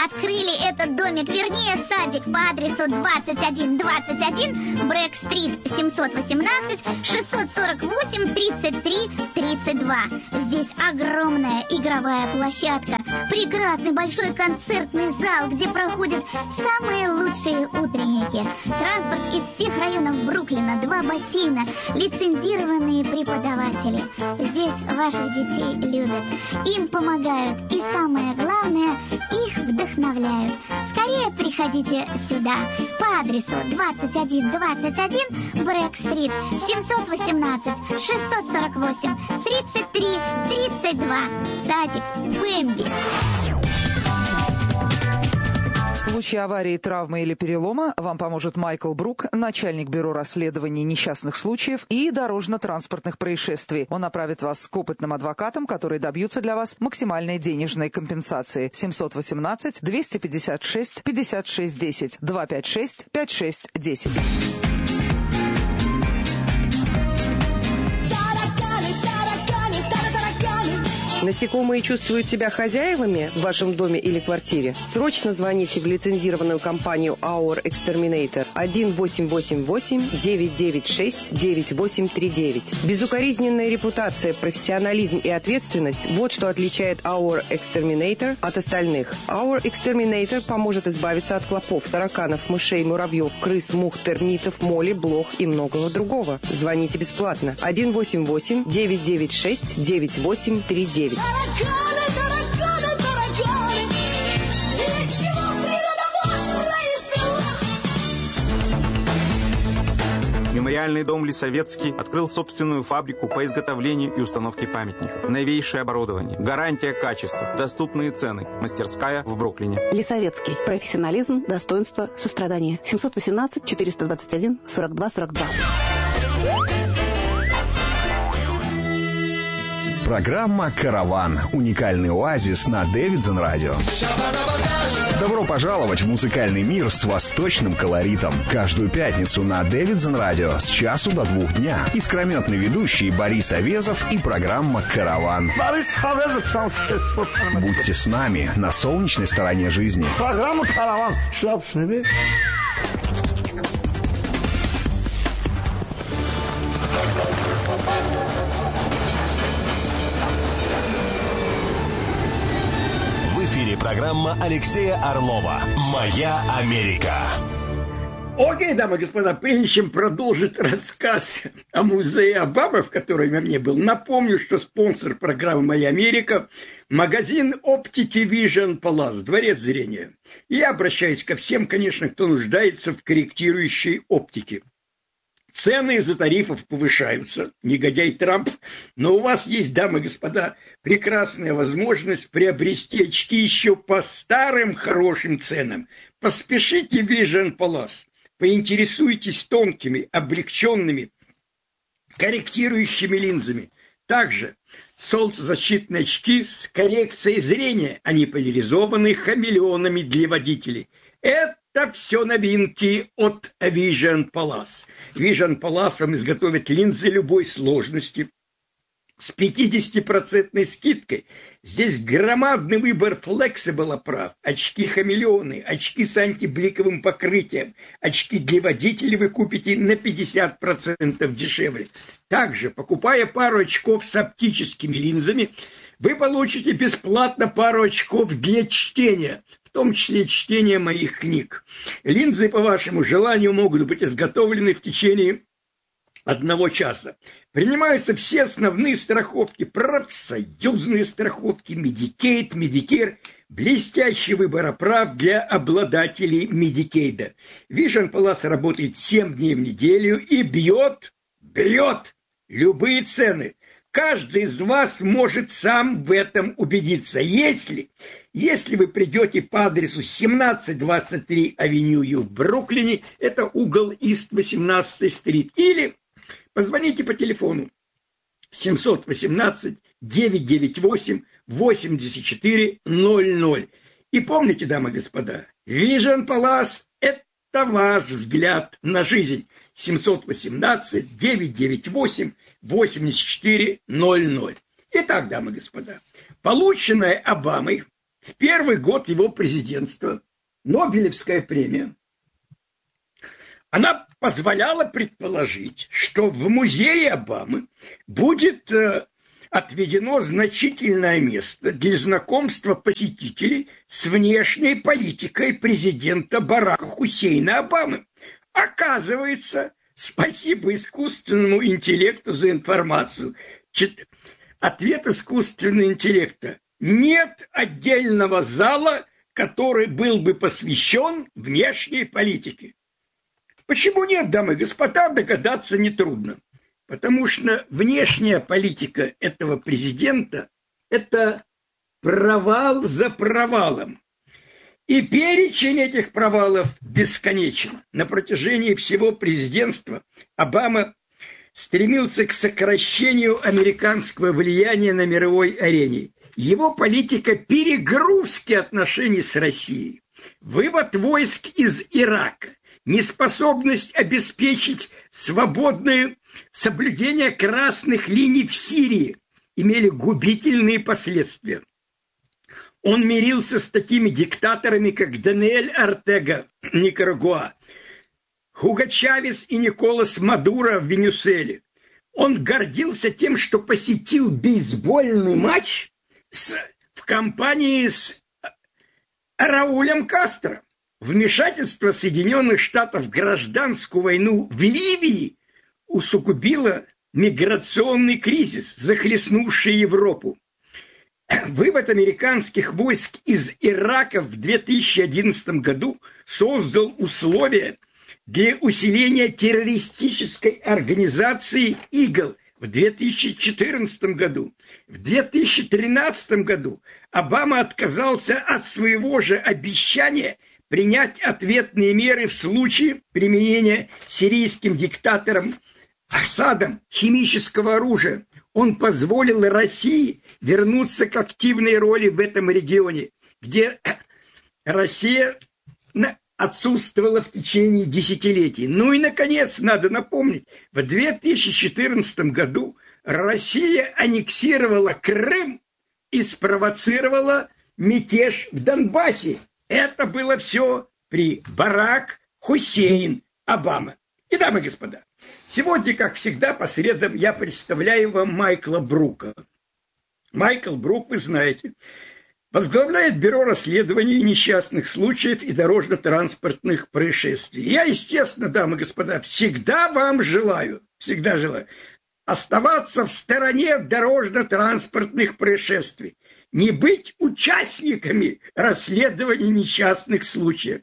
открыли этот домик, вернее садик по адресу 2121 Брэк-стрит, 718, 648 33 32. Здесь огромная игровая площадка, прекрасный большой концертный зал, где проходят самые лучшие утренники, транспорт из всех районов Бруклина, 2 бассейна, лицензированные преподаватели. Здесь ваших детей любят, им помогают и, самое главное, их вдохновляют. Скорее приходите сюда по адресу 2121 Брэк-стрит, 718, 648 33 32. Садик Бэмби. В случае аварии, травмы или перелома вам поможет Майкл Брук, начальник бюро расследований несчастных случаев и дорожно-транспортных происшествий. Он направит вас к опытным адвокатам, которые добьются для вас максимальной денежной компенсации. 718-256-5610, 256-5610. Насекомые чувствуют себя хозяевами в вашем доме или квартире? Срочно звоните в лицензированную компанию Our Exterminator 1-888-996-9839. Безукоризненная репутация, профессионализм и ответственность – вот что отличает Our Exterminator от остальных. Our Exterminator поможет избавиться от клопов, тараканов, мышей, муравьев, крыс, мух, термитов, моли, блох и многого другого. Звоните бесплатно. 1-888-996-9839. Тараканы, тараканы, тараканы, из чего природа вас произвела? Мемориальный дом Лисовецкий открыл собственную фабрику по изготовлению и установке памятников. Новейшее оборудование, гарантия качества, доступные цены. Мастерская в Бруклине. Лисовецкий. Профессионализм, достоинство, сострадание. 718-421-42-42. Программа «Караван». Уникальный оазис на Дэвидсон Радио. Добро пожаловать в музыкальный мир с восточным колоритом. Каждую пятницу на Дэвидсон Радио с часу до 2 дня. Искрометный ведущий Борис Овезов и программа «Караван». Будьте с нами на солнечной стороне жизни. Программа «Караван». Программа Алексея Орлова «Моя Америка». Окей, дамы и господа, прежде чем продолжить рассказ о музее Обамы, в котором я не был, напомню, что спонсор программы «Моя Америка» – магазин оптики Vision Palace, дворец зрения. И я обращаюсь ко всем, конечно, кто нуждается в корректирующей оптике. Цены из-за тарифов повышаются, негодяй Трамп, но у вас есть, дамы и господа, прекрасная возможность приобрести очки еще по старым хорошим ценам. Поспешите в Vision Palace, поинтересуйтесь тонкими, облегченными, корректирующими линзами. Также солнцезащитные очки с коррекцией зрения, они поляризованы хамелеонами для водителей. Это все новинки от Vision Palace. Vision Palace вам изготовит линзы любой сложности с 50% скидкой. Здесь громадный выбор flexible оправ, очки-хамелеоны, очки с антибликовым покрытием, очки для водителей вы купите на 50% дешевле. Также, покупая пару очков с оптическими линзами, вы получите бесплатно пару очков для чтения, в том числе чтения моих книг. Линзы, по вашему желанию, могут быть изготовлены в течение 1 часа. Принимаются все основные страховки, профсоюзные страховки, Medicaid, Medicare, блестящий выбор оправ для обладателей Медикейда. Vision Palace работает 7 дней в неделю и бьет любые цены. Каждый из вас может сам в этом убедиться. Если вы придете по адресу 1723 Авеню в Бруклине, это угол Ист 18-й стрит, или позвоните по телефону 718-998-8400. И помните, дамы и господа, Vision Palace – это ваш взгляд на жизнь. 718-998-8400. Итак, дамы и господа, полученная Обамой в первый год его президентства Нобелевская премия, она позволяла предположить, что в музее Обамы будет отведено значительное место для знакомства посетителей с внешней политикой президента Барака Хусейна Обамы. Оказывается, спасибо искусственному интеллекту за информацию. Ответ искусственного интеллекта: нет отдельного зала, который был бы посвящен внешней политике. Почему нет, дамы и господа, догадаться нетрудно. Потому что внешняя политика этого президента – это провал за провалом. И перечень этих провалов бесконечен. На протяжении всего президентства Обама стремился к сокращению американского влияния на мировой арене. Его политика перегрузки отношений с Россией, вывод войск из Ирака, неспособность обеспечить свободное соблюдение красных линий в Сирии имели губительные последствия. Он мирился с такими диктаторами, как Даниэль Ортега, Никарагуа, Хуго Чавес и Николас Мадуро в Венесуэле. Он гордился тем, что посетил бейсбольный матч в компании с Раулем Кастро. Вмешательство Соединенных Штатов в гражданскую войну в Ливии усугубило миграционный кризис, захлестнувший Европу. Вывод американских войск из Ирака в 2011 году создал условия для усиления террористической организации ИГИЛ в 2014 году. В 2013 году Обама отказался от своего же обещания принять ответные меры в случае применения сирийским диктатором Асадом химического оружия. Он позволил России вернуться к активной роли в этом регионе, где Россия отсутствовала в течение десятилетий. Ну и, наконец, надо напомнить, в 2014 году Россия аннексировала Крым и спровоцировала мятеж в Донбассе. Это было все при Барак Хусейн Обама. И, дамы и господа, сегодня, как всегда, по средам я представляю вам Майкла Брука. Майкл Брук, вы знаете, возглавляет бюро расследований несчастных случаев и дорожно-транспортных происшествий. Я, естественно, дамы и господа, всегда желаю оставаться в стороне дорожно-транспортных происшествий, не быть участниками расследований несчастных случаев.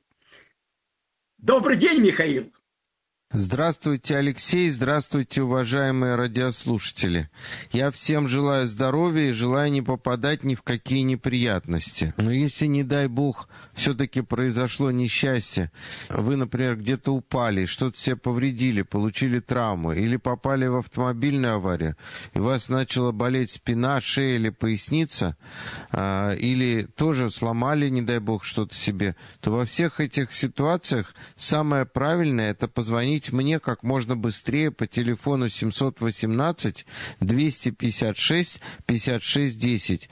Добрый день, Михаил. Здравствуйте, Алексей, здравствуйте, уважаемые радиослушатели. Я всем желаю здоровья и желаю не попадать ни в какие неприятности. Но если, не дай бог, все-таки произошло несчастье, вы, например, где-то упали, что-то себе повредили, получили травму, или попали в автомобильную аварию, и у вас начала болеть спина, шея или поясница, или тоже сломали, не дай бог, что-то себе, то во всех этих ситуациях самое правильное – это позвонить мне как можно быстрее по телефону 718-256-56-10.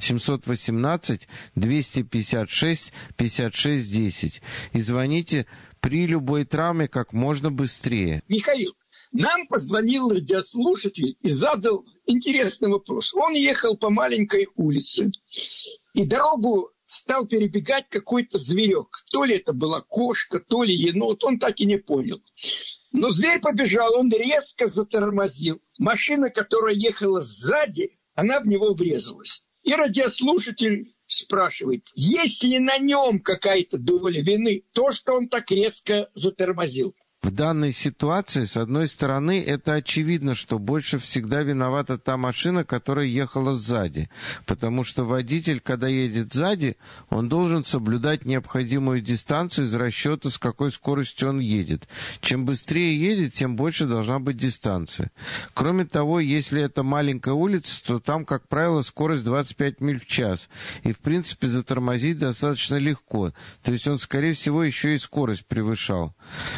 718-256-56-10. И звоните при любой травме как можно быстрее. Михаил, нам позвонил радиослушатель и задал интересный вопрос. Он ехал по маленькой улице, и дорогу стал перебегать какой-то зверек. То ли это была кошка, то ли енот, он так и не понял. Но зверь побежал, он резко затормозил. Машина, которая ехала сзади, она в него врезалась. И радиослушатель спрашивает, есть ли на нем какая-то доля вины, то, что он так резко затормозил. В данной ситуации, с одной стороны, это очевидно, что больше всегда виновата та машина, которая ехала сзади. Потому что водитель, когда едет сзади, он должен соблюдать необходимую дистанцию из расчета, с какой скоростью он едет. Чем быстрее едет, тем больше должна быть дистанция. Кроме того, если это маленькая улица, то там, как правило, скорость 25 миль в час. И, в принципе, затормозить достаточно легко. То есть он, скорее всего, еще и скорость превышал.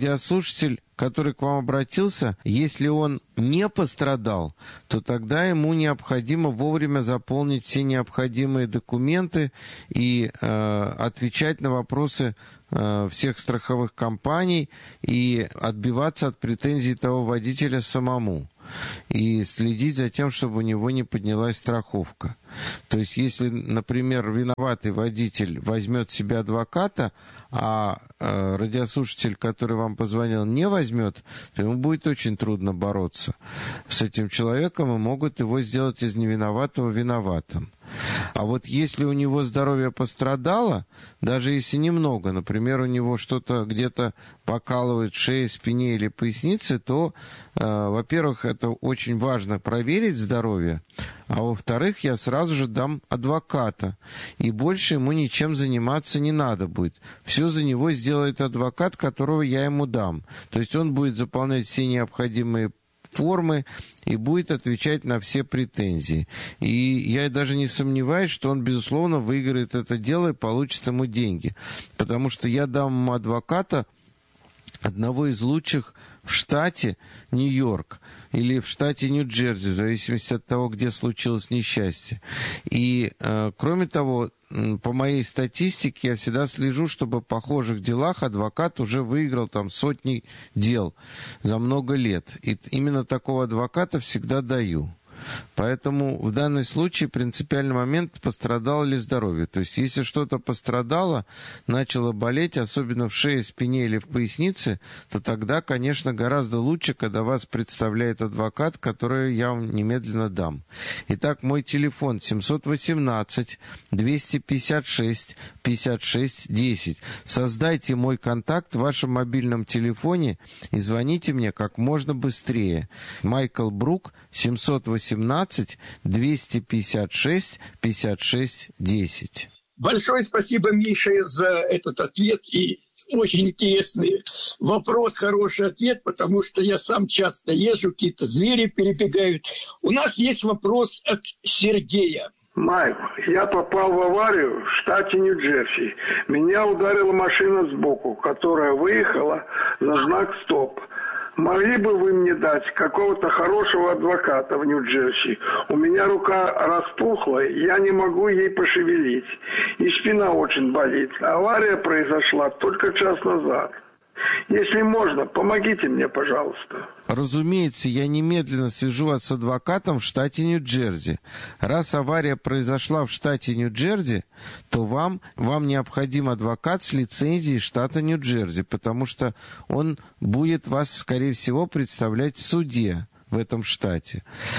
радиослушатель, который к вам обратился, если он не пострадал, то тогда ему необходимо вовремя заполнить все необходимые документы и отвечать на вопросы всех страховых компаний и отбиваться от претензий того водителя самому. И следить за тем, чтобы у него не поднялась страховка. То есть, если, например, виноватый водитель возьмет себе адвоката, а радиослушатель, который вам позвонил, не возьмет, то ему будет очень трудно бороться с этим человеком, и могут его сделать из невиноватого виноватым. А вот если у него здоровье пострадало, даже если немного, например, у него что-то где-то покалывает в шее, спине или пояснице, то, во-первых, это очень важно проверить здоровье, а во-вторых, я сразу же дам адвоката, и больше ему ничем заниматься не надо будет. Все за него сделает адвокат, которого я ему дам. То есть он будет заполнять все необходимые формы и будет отвечать на все претензии. И я даже не сомневаюсь, что он, безусловно, выиграет это дело и получит ему деньги. Потому что я дам ему адвоката одного из лучших в штате Нью-Йорк или в штате Нью-Джерси, в зависимости от того, где случилось несчастье. И, кроме того, по моей статистике я всегда слежу, чтобы в похожих делах адвокат уже выиграл там сотни дел за много лет. И именно такого адвоката всегда даю. Поэтому в данном случае принципиальный момент, пострадало ли здоровье. То есть, если что-то пострадало, начало болеть, особенно в шее, спине или в пояснице, то тогда, конечно, гораздо лучше, когда вас представляет адвокат, который я вам немедленно дам. Итак, мой телефон 718-256-56-10. Создайте мой контакт в вашем мобильном телефоне и звоните мне как можно быстрее. Майкл Брук, 718-256-56-10. Большое спасибо, Миша, за этот ответ. И очень интересный вопрос, хороший ответ, потому что я сам часто езжу, какие-то звери перебегают. У нас есть вопрос от Сергея. Майк, я попал в аварию в штате Нью-Джерси. Меня ударила машина сбоку, которая выехала за знак «Стоп». Могли бы вы мне дать какого-то хорошего адвоката в Нью-Джерси? У меня рука распухла, я не могу ей пошевелить. И спина очень болит. Авария произошла только час назад. Если можно, помогите мне, пожалуйста. Разумеется, я немедленно свяжу вас с адвокатом в штате Нью-Джерси. Раз авария произошла в штате Нью-Джерси, то вам необходим адвокат с лицензией штата Нью-Джерси, потому что он будет вас, скорее всего, представлять в суде в этом штате.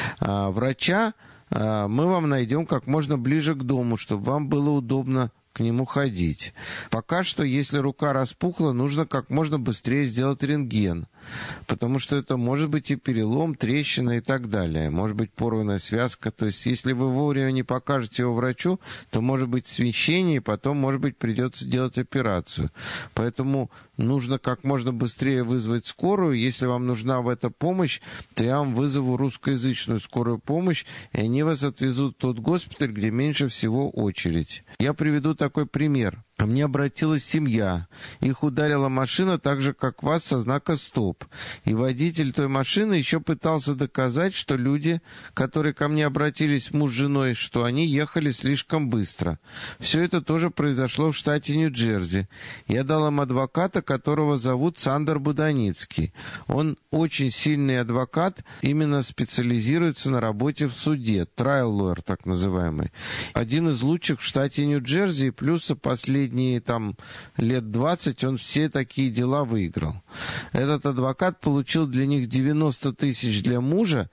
Врача мы вам найдем как можно ближе к дому, чтобы вам было удобно к нему ходить. Пока что, если рука распухла, нужно как можно быстрее сделать рентген, потому что это может быть и перелом, трещина и так далее, может быть порванная связка. То есть, если вы вовремя не покажете его врачу, то может быть смещение, и потом, может быть, придется делать операцию. Поэтому нужно как можно быстрее вызвать скорую. Если вам нужна в этом помощь, то я вам вызову русскоязычную скорую помощь, и они вас отвезут в тот госпиталь, где меньше всего очередь. Я приведу такой пример. Ко мне обратилась семья. Их ударила машина так же, как вас, со знака «Стоп». И водитель той машины еще пытался доказать, что люди, которые ко мне обратились, муж с женой, что они ехали слишком быстро. Все это тоже произошло в штате Нью-Джерси. Я дал им адвоката, которого зовут Сандер Буданицкий. Он очень сильный адвокат, именно специализируется на работе в суде, trial lawyer так называемый. Один из лучших в штате Нью-Джерси, плюс последние там лет 20 он все такие дела выиграл. Этот адвокат получил для них 90 тысяч для мужа,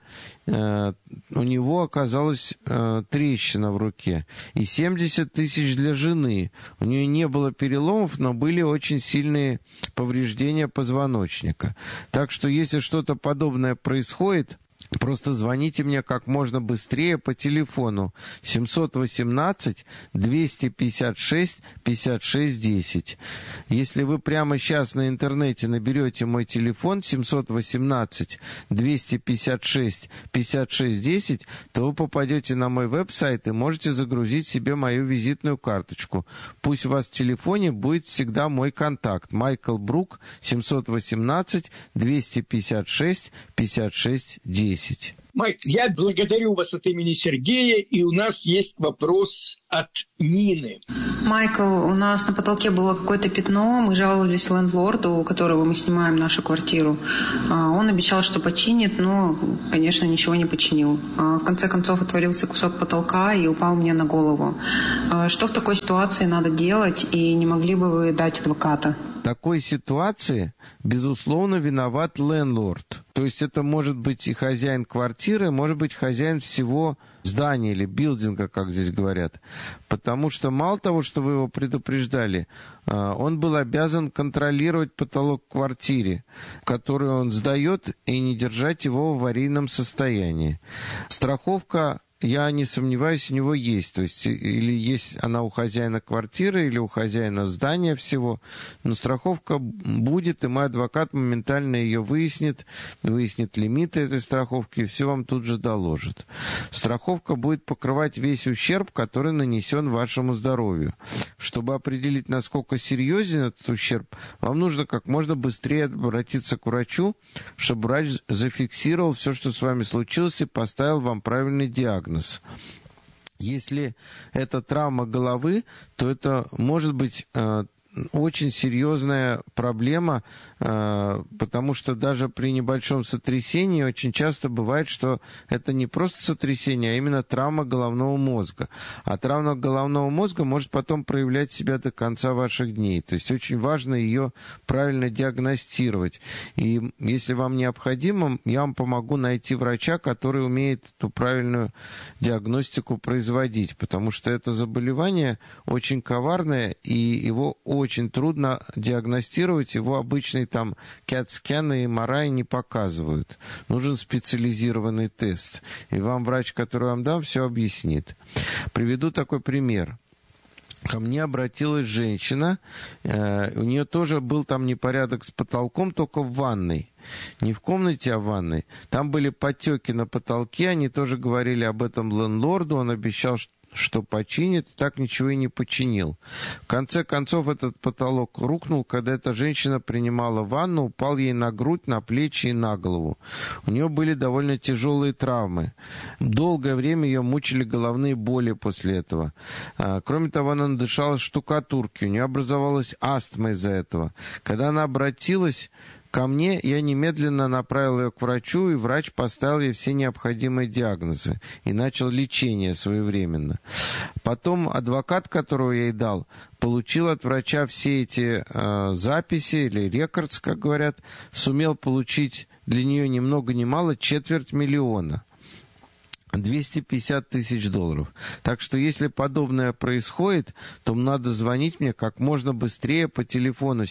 у него оказалась трещина в руке, и 70 тысяч для жены. У нее не было переломов, но были очень сильные повреждения позвоночника. Так что если что-то подобное происходит, Просто звоните мне как можно быстрее по телефону 718-256-56-10. Если вы прямо сейчас на интернете наберете мой телефон 718-256-56-10, то вы попадете на мой веб-сайт и можете загрузить себе мою визитную карточку. Пусть у вас в телефоне будет всегда мой контакт. Майкл Брук, 718-256-56-10. Майк, я благодарю вас от имени Сергея, и у нас есть вопрос от Нины. Майкл, у нас на потолке было какое-то пятно, мы жаловались лендлорду, у которого мы снимаем нашу квартиру. Он обещал, что починит, но, конечно, ничего не починил. В конце концов отворился кусок потолка и упал мне на голову. Что в такой ситуации надо делать, и не могли бы вы дать адвоката? В такой ситуации, безусловно, виноват лендлорд. То есть это может быть и хозяин квартиры, может быть хозяин всего здания или билдинга, как здесь говорят. Потому что мало того, что вы его предупреждали, он был обязан контролировать потолок в квартире, который он сдает, и не держать его в аварийном состоянии. Страховка, я не сомневаюсь, у него есть. То есть или есть она у хозяина квартиры, или у хозяина здания всего. Но страховка будет, и мой адвокат моментально ее выяснит лимиты этой страховки, и все вам тут же доложит. Страховка будет покрывать весь ущерб, который нанесен вашему здоровью. Чтобы определить, насколько серьезен этот ущерб, вам нужно как можно быстрее обратиться к врачу, чтобы врач зафиксировал все, что с вами случилось, и поставил вам правильный диагноз. Если это травма головы, то это может быть очень серьезная проблема, потому что даже при небольшом сотрясении очень часто бывает, что это не просто сотрясение, а именно травма головного мозга. А травма головного мозга может потом проявлять себя до конца ваших дней. То есть очень важно ее правильно диагностировать. И если вам необходимо, я вам помогу найти врача, который умеет эту правильную диагностику производить, потому что это заболевание очень коварное, и его очень трудно диагностировать, его обычный там CAT-скан и MRI не показывают. Нужен специализированный тест. И вам врач, который вам дам, все объяснит. Приведу такой пример. Ко мне обратилась женщина, у нее тоже был там непорядок с потолком, только в ванной. Не в комнате, а в ванной. Там были потеки на потолке, они тоже говорили об этом лендлорду, он обещал, что починит, так ничего и не починил. В конце концов, этот потолок рухнул, когда эта женщина принимала ванну, упал ей на грудь, на плечи и на голову. У нее были довольно тяжелые травмы. Долгое время ее мучили головные боли после этого. Кроме того, она надышалась штукатурки, у нее образовалась астма из-за этого. Когда она обратилась ко мне, я немедленно направил ее к врачу, и врач поставил ей все необходимые диагнозы и начал лечение своевременно. Потом адвокат, которого я ей дал, получил от врача все эти записи, или рекордс, как говорят, сумел получить для нее ни много ни мало $250 000. $250 000. Так что, если подобное происходит, то надо звонить мне как можно быстрее по телефону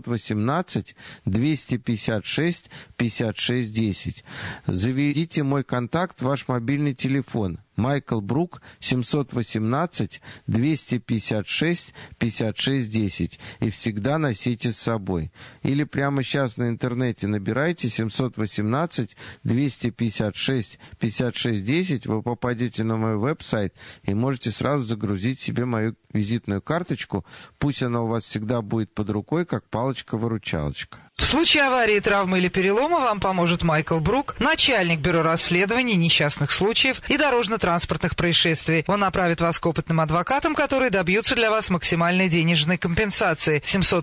718-256-56-10. Заведите мой контакт в ваш мобильный телефон. Майкл Брук, 718-256-56-10. И всегда носите с собой. Или прямо сейчас на интернете набирайте 718-256-56-10. Вы попадете на мой веб-сайт и можете сразу загрузить себе мою визитную карточку. Пусть она у вас всегда будет под рукой, как палочка-выручалочка. В случае аварии, травмы или перелома вам поможет Майкл Брук, начальник бюро расследований несчастных случаев и дорожно-транспортных происшествий. Он направит вас к опытным адвокатам, которые добьются для вас максимальной денежной компенсации.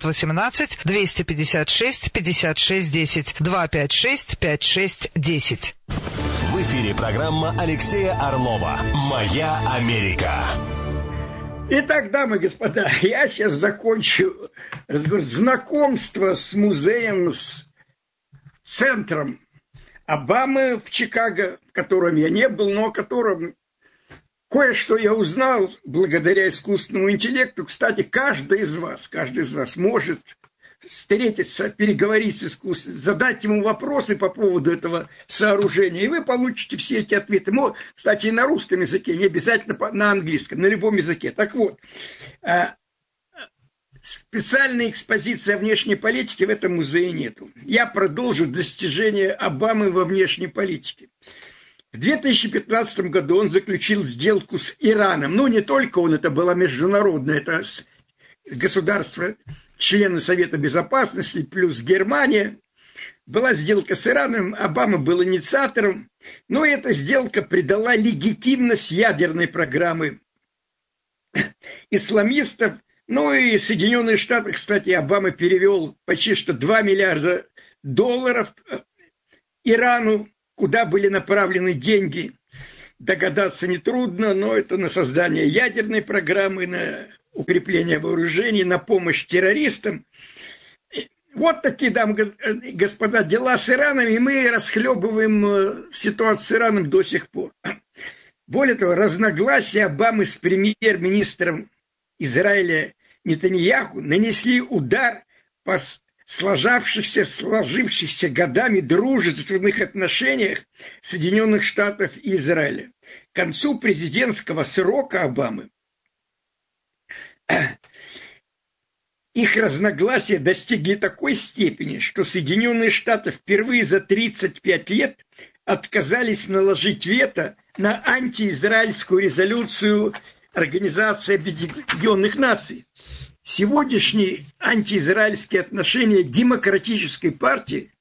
718-256-56-10, 256-56-10. В эфире программа Алексея Орлова «Моя Америка». Итак, дамы и господа, я сейчас закончу знакомство с музеем, с центром Обамы в Чикаго, в котором я не был, но о котором кое-что я узнал благодаря искусственному интеллекту. Кстати, каждый из вас может встретиться, переговорить с искусством, задать ему вопросы по поводу этого сооружения, и вы получите все эти ответы. Кстати, и на русском языке, не обязательно на английском, на любом языке. Так вот, специальной экспозиции о внешней политике в этом музее нету. Я продолжу достижения Обамы во внешней политике. В 2015 году он заключил сделку с Ираном. Ну, не только он, это была международная, это государство, члены Совета Безопасности, плюс Германия. Была сделка с Ираном, Обама был инициатором. Но эта сделка придала легитимность ядерной программы исламистов. Ну и Соединенные Штаты, кстати, Обама перевел почти что $2 миллиарда Ирану, куда были направлены деньги. Догадаться нетрудно, но это на создание ядерной программы, на укрепление вооружений, на помощь террористам. Вот такие, дамы и господа, дела с Ираном, и мы расхлебываем ситуацию с Ираном до сих пор. Более того, разногласия Обамы с премьер-министром Израиля Нетаньяху нанесли удар по сложившихся годами дружественных отношениях Соединенных Штатов и Израиля. К концу президентского срока Обамы их разногласия достигли такой степени, что Соединенные Штаты впервые за 35 лет отказались наложить вето на антиизраильскую резолюцию Организации Объединенных Наций. Сегодняшние антиизраильские отношения демократической партии,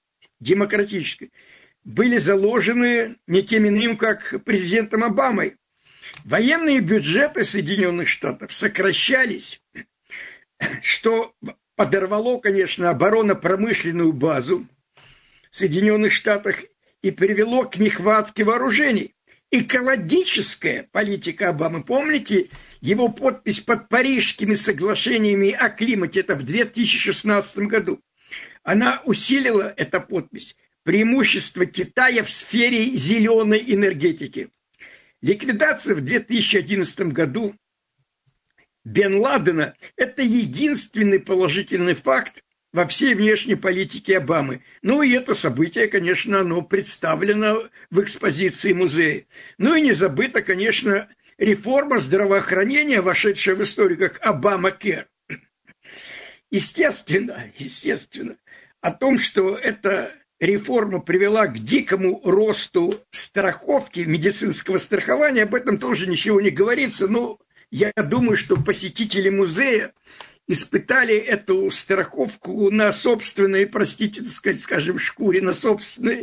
были заложены никем иным, как президентом Обамой. Военные бюджеты Соединенных Штатов сокращались, что подорвало, конечно, оборонно-промышленную базу в Соединенных Штатах и привело к нехватке вооружений. Экологическая политика Обамы, помните, его подпись под Парижскими соглашениями о климате, это в 2016 году, она усилила, эта подпись, преимущество Китая в сфере зеленой энергетики. Ликвидация в 2011 году Бен Ладена – это единственный положительный факт во всей внешней политике Обамы. Ну и это событие, конечно, оно представлено в экспозиции музея. Ну и не забыта, конечно, реформа здравоохранения, вошедшая в историю как Обама-Кэр. Естественно, о том, что эта реформа привела к дикому росту страховки, медицинского страхования, об этом тоже ничего не говорится, но я думаю, что посетители музея испытали эту страховку на собственной, простите, так сказать, скажем, шкуре, на собственном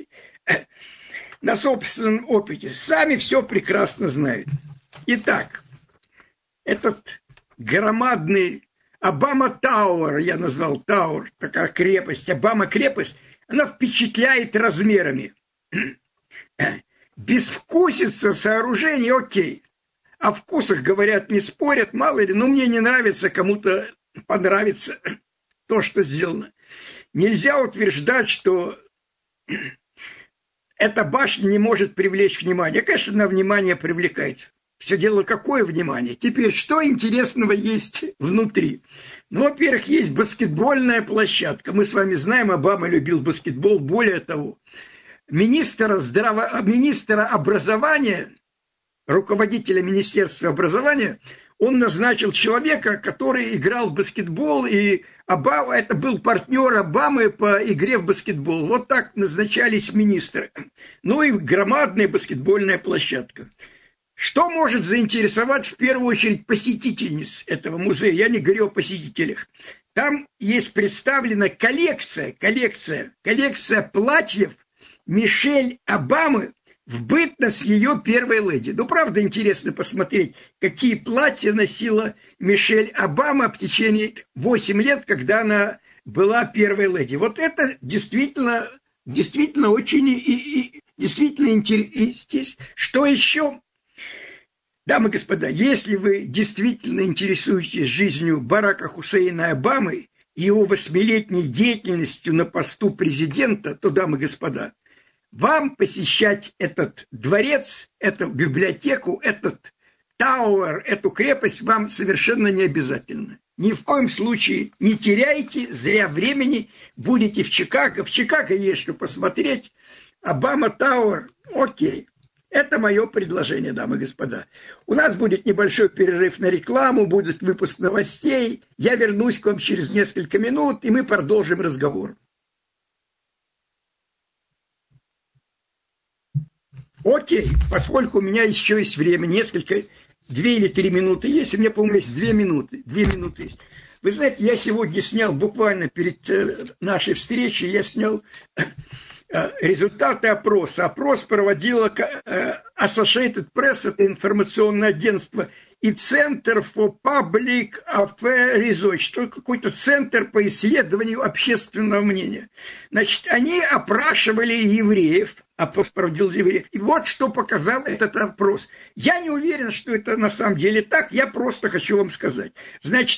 опыте. Сами все прекрасно знают. Итак, этот громадный Обама Тауэр, я назвал Тауэр, такая крепость, Обама крепость, она впечатляет размерами. Безвкусица сооружения, окей. О вкусах, говорят, не спорят, мало ли, но мне не нравится, кому-то понравится то, что сделано. Нельзя утверждать, что эта башня не может привлечь внимание. Конечно, она внимание привлекает. Все дело, какое внимание. Теперь, что интересного есть внутри? Ну, во-первых, есть баскетбольная площадка. Мы с вами знаем, Обама любил баскетбол. Более того, министра образования, руководителя Министерства образования, он назначил человека, который играл в баскетбол, и Обама, это был партнер Обамы по игре в баскетбол. Вот так назначались министры. Ну и громадная баскетбольная площадка. Что может заинтересовать в первую очередь посетительниц этого музея? Я не говорю о посетителях. Там есть представлена коллекция платьев Мишель Обамы в бытность ее первой леди. Ну, правда, интересно посмотреть, какие платья носила Мишель Обама в течение 8 лет, когда она была первой леди. Вот это действительно очень действительно интересно. Что еще? Дамы и господа, если вы действительно интересуетесь жизнью Барака Хусейна Обамы и его 8-летней деятельностью на посту президента, то, дамы и господа, вам посещать этот дворец, эту библиотеку, этот Тауэр, эту крепость вам совершенно не обязательно. ни в коем случае не теряйте зря времени, будете в Чикаго. В Чикаго есть что посмотреть. Обама Тауэр, окей. Это мое предложение, дамы и господа. У нас будет небольшой перерыв на рекламу, будет выпуск новостей. Я вернусь к вам через несколько минут, и мы продолжим разговор. Окей, поскольку у меня еще есть время, 2 или 3 минуты есть, у меня, по-моему, есть 2 минуты. 2 минуты есть. Вы знаете, я сегодня снял, буквально перед нашей встречей, я снял результаты опроса. Опрос проводила Associated Press, это информационное агентство, и Center for Public Affairs Research, какой-то центр по исследованию общественного мнения. Значит, они опрашивали евреев, опрос проводил евреев. И вот что показал этот опрос. Я не уверен, что это на самом деле так, я просто хочу вам сказать. Значит,